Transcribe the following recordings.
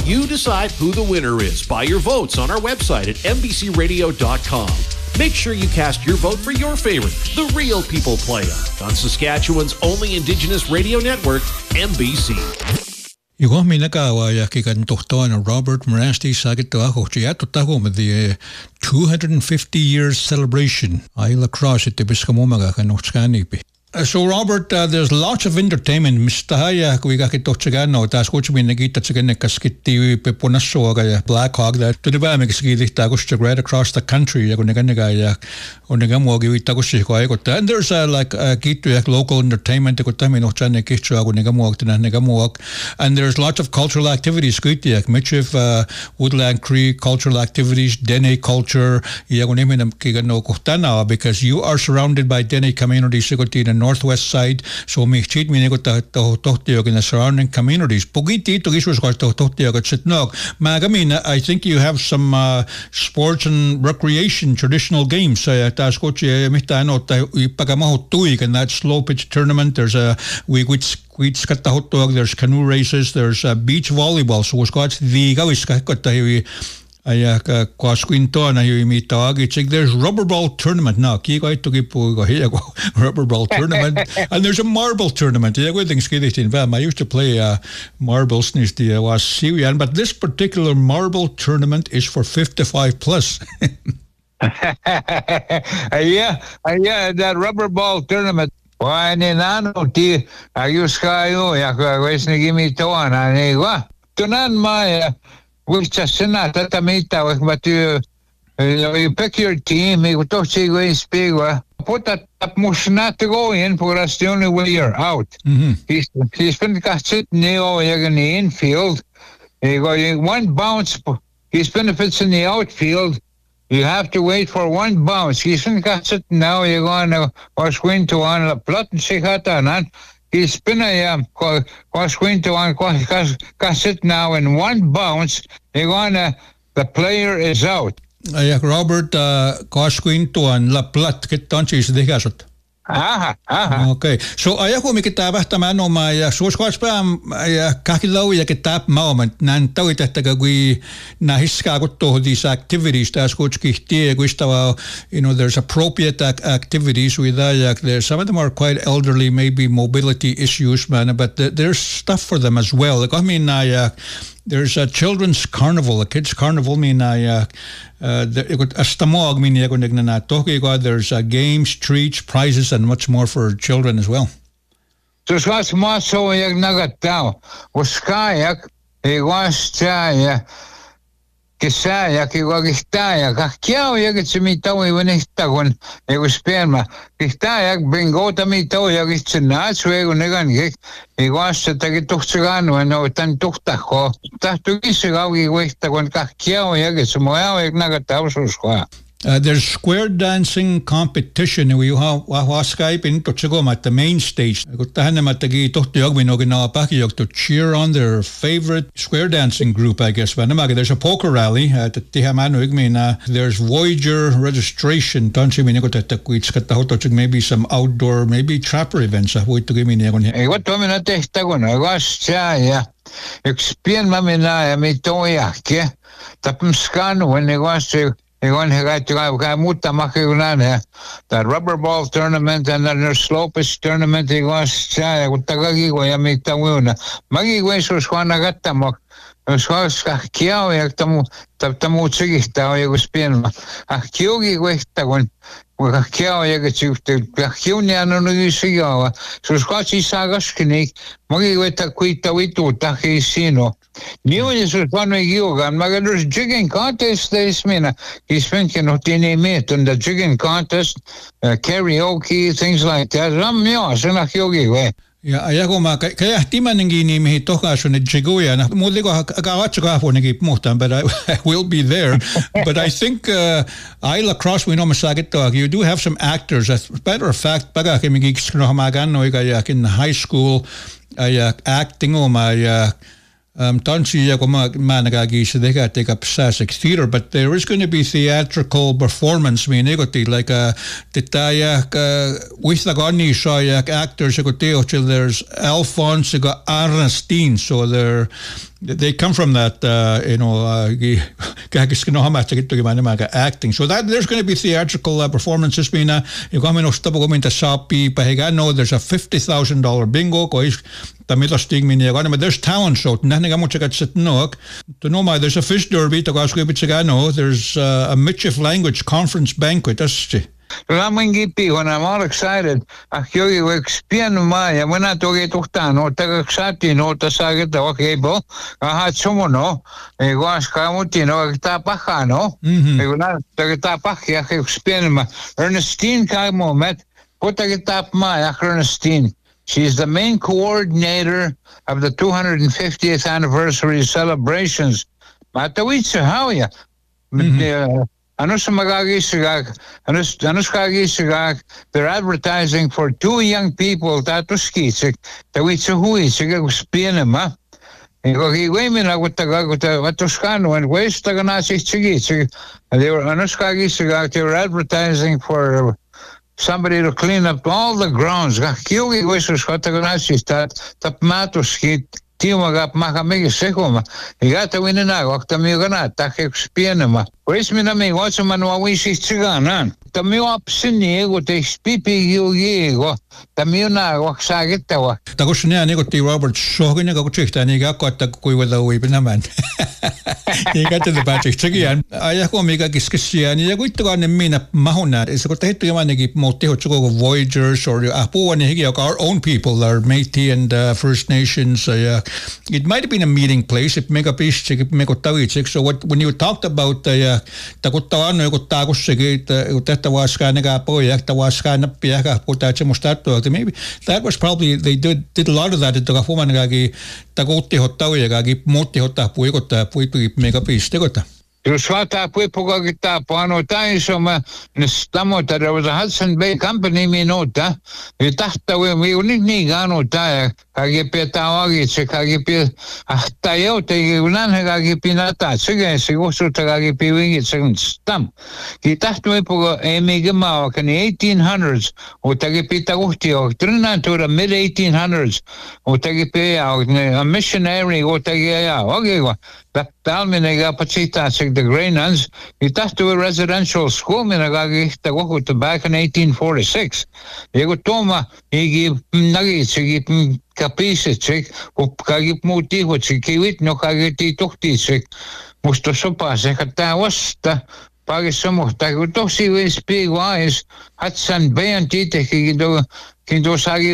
You decide who the winner is by your votes on our website at mbcradio.com. Make sure you cast your vote for your favorite, the Real People Playa, on Saskatchewan's only Indigenous radio network, MBC. Yugo minagawa yakigan tohtoan Robert Morasti sagito ako chiato tago with the 250 years celebration. Ay lacrosse at tibiskamumaga kanochkanipi. So Robert, there's lots of entertainment. Mistahaya kuigakitochagano tas kuchmi nagita chagane kaskiti peponasoga Black Hawk that to the bamixgi tagush right across the country yagunaganaga onegamogi tagushiko. And there's like gitu local entertainment kutami kichu agunegamok and there's lots of cultural activities kuitiak Michif Woodland Creek cultural activities, Dene culture yaguneminam kigano kutana because you are surrounded by Dene communities in the northwest side, so me cheat me nego tohtiog in the surrounding communities. Pugiti to issues got tohtiog at Sitnog. Magamina, I think you have some sports and recreation traditional games. Tas kochi mitano pagamaho tuig and that slow pitch tournament. There's a there's canoe races, there's beach volleyball. So it's got the there's rubber ball tournament now. Rubber ball tournament, and there's a marble tournament. I used to play marbles, but this particular marble tournament is for 55 plus. Yeah, that rubber ball tournament. Why nano ti ayus kayo yakawes ni gimi toan anigwa. Tunan ma which Senata Tamita, but you pick your team, you talk to you speak. Put that motion to go in for us the only way you're out. He's been sitting there in the infield. You got one bounce. He's benefits in the outfield. You have to wait for one bounce. He's been sitting now. You're going to was going to on the plot and see that. He's been was going to on sit now in one bounce. They're gonna the player is out. Robert Koshquin to an La Plat Kitanchis de Gasot. Okay. So ayako mikitaba tamano my so spam kakilo yakitap moment nan tawita tagagui na hiskagoto these activities tas kochkihti gustawa there's appropriate activities with there's some of them are quite elderly, maybe mobility issues man, but there's stuff for them as well. Like I mean there's a children's carnival, a kids carnival. There's games, treats, prizes, and much more for children as well. So what's more so jak nagatao. Uskayak igwastaya kisaya kiwagistaya kakiao yagitsimitaw iwanestagon igusperma kistayak bingota mitaw yagitsinat suego negan igwasta tagituxigano no tantuxtajo tastugisigaw igwestagon kakiao yagitsimoyao nagatao suskwa. There's square dancing competition. We have Skype in Tochigom at the main stage. To cheer on their favorite square dancing group, I guess. There's a poker rally at the there's Voyager registration. Maybe some outdoor, maybe trapper events. That rubber ball tournament and then there's slow pitch tournament. He was Tagagi Yamita Magi Wesos Wanagatamok. Kiao Yaktamu Taptamu Chigista, you was Pianma. A Kyogi Westagon. Kiao Yagachu, Kyunian on the Sigawa. So Scotchy Sagaskinik, Magi Wetaquita Witu, Taki Sino. New is one of yoga, and there's jigging contest. He's thinking of the meat and the jigging contest, karaoke, things like that. I'm yours, and I yogi way. Yeah, ayagoma kaya timaningini mi toka so ne jiguya na muligo agawachga for negi muhtan, but I will be there. But I think I lacrosse we know masagito. You do have some actors. As a matter of fact, baga kami gigs no hamagan no in high school acting my Tansi ja kuma managagi se deka take up Sussex Theatre, but there is going to be theatrical performance. Me negoti like titaya with the gani shayak actors till there's Alphonse Arnstein, so they come from that acting. So that there's going to be theatrical performances. Mina you come in Sapi, but I know there's a $50,000 bingo. There's talent show. There's a fish derby. There's a Michif language conference banquet. When I'm all excited, I hear you explain Maya. When I told you to excited, no, to say it, okay, bo. I had someone, no, it was Camutino, Tapajano, it was not the Tapaki, I explain my Ernestine Kaimomet, put a tap Maya, Ernestine. She's the main coordinator of the 250th anniversary celebrations. Matawitsa, how ya? They're advertising for two young people that was skitsik. Tawitsa huitsik spienema. Women are with the Toscano and West Taganasi Chigitsik. They were advertising for somebody to clean up all the grounds. Kyugi wishes Hotaganashi Tapmatoski, Timagap Makamigi Sekuma. He got to win an agok, the Mugana, Takik Spienema. Where's Minami, what's a man wish Chiganan? The Muapsini would take Pipi Yugi, the Muna Waxagitawa. Tagoshnia Negoti Robert Shogun Chicht, and he got the Kui with the Weepenaman. He got to the Patrick Chigian. I Mega Giskisian, you go to the Mina Mahona. It's a good to Manigi Moteo Voyagers or Apo and Higiok, our own people, our Métis and First Nations. It might have been a meeting place, if Mega Pish, Megotavich. So when you talked about the Takutano, Gotagosig, Utetawaskanaga, Poyaktawaskana, Piaka, Potachemostato, maybe that was probably, they did a lot of that at Tagafumanagagi, Tagoti Hotawagagi, Moti Hotapuigota, Puipi, Megapis, Tegota. Ruswata Puipogita, Pano Taisoma, Nestamota, there was a Hudson Bay Company, Minota, Vitata, we only need Gano Tire, Kagipetawagi, Chikagipi, Tayote, Unanagipinata, Sigas, also Tagagipi wing its stump. Kitatuipo, Emigama, in the 1800s, or Tagipita Utio, Trina to the mid 1800s, or Tagipea, a missionary, or Tagia, Ogiwa. That Dalminega Pachita, the Grainans, it has to a residential school Minagagi to back in 1846. Egotoma, he gave nuggets, he gave capisicik, Kagip Muti, which he gave no Kagiti Tuktisik, Mustosopa, Sekatawasta, Pagisamo, Tagutosi, we speak wise, Hudson Bay and Tita, Robert, I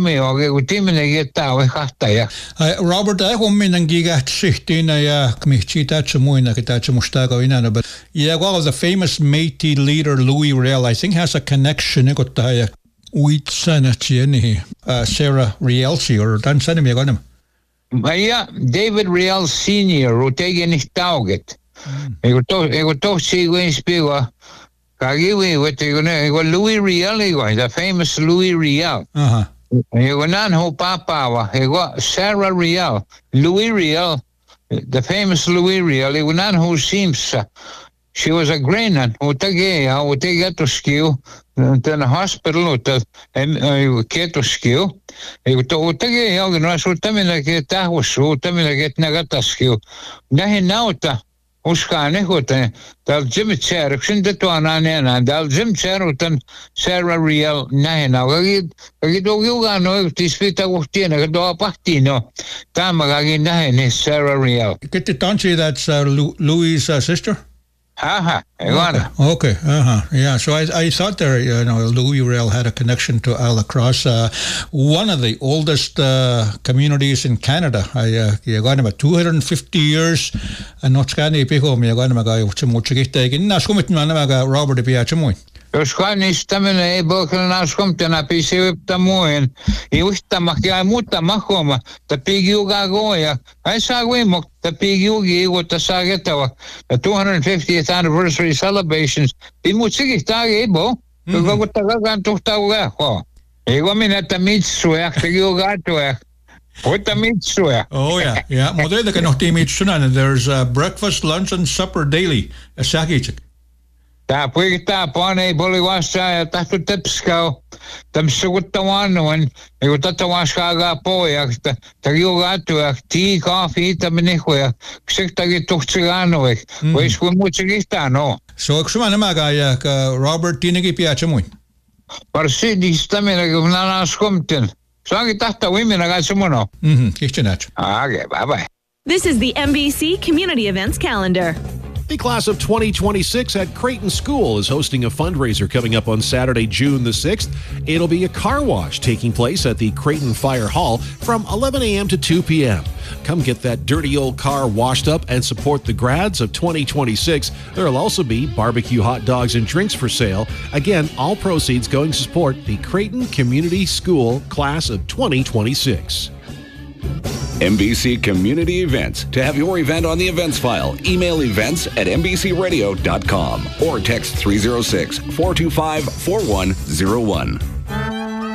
home in Giga Sichtina, Michita Chamuina, Kitacha Mustago Inana, but the famous Métis leader Louis Riel, I think, has a connection with Sarah Rielsi or Dan Sanimiagonum. David Riel Sr., who taken his target. Egotosi Winspiwa. With Louis Riel, the famous Louis Riel. Papa, Sarah Riel, Louis Riel, the famous Louis Riel, who seems she was a grainan who take to skill to the hospital to get to skill. Who take get that was so get Nagata skill. Nahinauta. Uskane hote dal Jim Chair the Tuanana and dal Jim Charutan Sarah Riel Nana Gido no Tispita Wustina do Patino Tamagagi Nine Sarah Riel. Get the Tanchi that's Louis' sister? Okay. Yeah. So I thought there, Louis Riel had a connection to Alacross, one of the oldest communities in Canada. I got about 250 years. And not scanning people, me got him a guy which taking. Nascomit Manamaga Robert Piachamoy. Skani stamina able can come to a piece of the moon. He wished to Makamuta Mahoma, the pig you goya. I saw Wimok, the pig you with the Sagetawa, the 250th anniversary celebrations. In Mutsiki Tagebo, we go with the Gagan to Tawa. He woman at the meat swag, the you got to Put the meat swear. Oh, yeah. Yeah. Model ka nog teammates sunan. There's breakfast, lunch, and supper daily. Sakichik. Ta puita pone boliwasa tatu tipsko. Tam sugut tawanuan. Igo tatawaska po ya. Tagiogatu tea, coffee, taminichwe. Ksik tagi tuchigano. Wees we muchigista no. So ksuma namaga ya Robert tinigi piachamoy. Parsi di stamina gumnana skumtin. So ang itahta women agasumono. Kichinach. Okay, bye-bye. This is the NBC Community Events Calendar. The class of 2026 at Creighton School is hosting a fundraiser coming up on Saturday, June the 6th. It'll be a car wash taking place at the Creighton Fire Hall from 11 a.m. to 2 p.m. Come get that dirty old car washed up and support the grads of 2026. There'll also be barbecue hot dogs and drinks for sale. Again, all proceeds going to support the Creighton Community School class of 2026. NBC Community Events. To have your event on the events file, email events@nbcradio.com or text 306-425-4101.